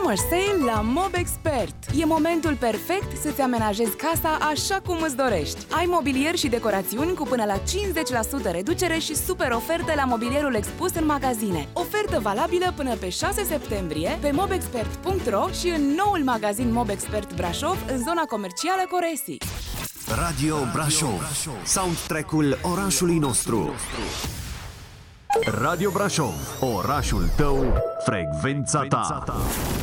Summer Sale la Mobexpert. E momentul perfect să-ți amenajezi casa așa cum îți dorești. Ai mobilier și decorațiuni cu până la 50% reducere și super oferte la mobilierul expus în magazine. Ofertă valabilă până pe 6 septembrie pe mobexpert.ro și în noul magazin Mobexpert Brașov, în zona comercială Coresi. Radio Brașov, soundtrack-ul orașului nostru. Radio Brașov, orașul tău, frecvența ta.